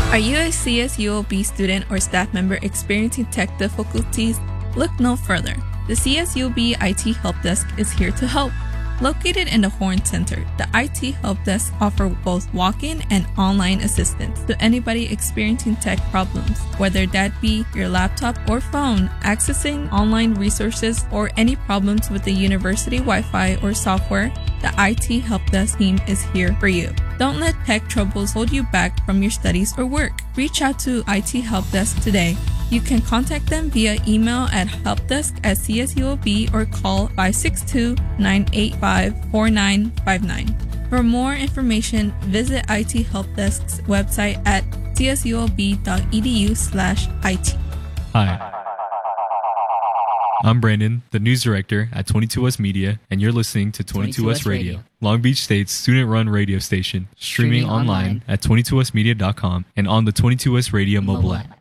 Are you a CSUOB student or staff member experiencing tech difficulties? Look no further. The CSUOB IT Help Desk is here to help. Located in the Horn Center, the IT Help Desk offers both walk-in and online assistance to anybody experiencing tech problems, whether that be your laptop or phone, accessing online resources, or any problems with the university Wi-Fi or software. The IT Help Desk team is here for you. Don't let tech troubles hold you back from your studies or work. Reach out to IT Help Desk today. You can contact them via email at helpdesk@csuob or call 562-985-4959. For more information, visit IT Help Desk's website at csuob.edu/IT. Hi. I'm Brandon, the news director at 22US Media, and you're listening to 22US Radio, Long Beach State's student-run radio station, streaming online at 22usmedia.com and on the 22US Radio mobile app.